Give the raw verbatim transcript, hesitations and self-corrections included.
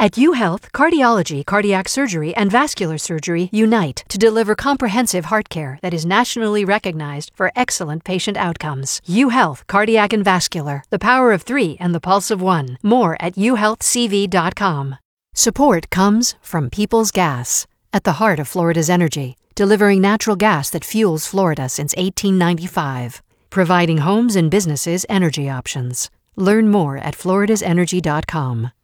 At UHealth, cardiology, cardiac surgery, and vascular surgery unite to deliver comprehensive heart care that is nationally recognized for excellent patient outcomes. UHealth, cardiac and vascular, the power of three and the pulse of one. More at u health c v dot com. Support comes from Peoples Gas, at the heart of Florida's energy, delivering natural gas that fuels Florida since eighteen ninety-five, providing homes and businesses energy options. Learn more at floridas energy dot com.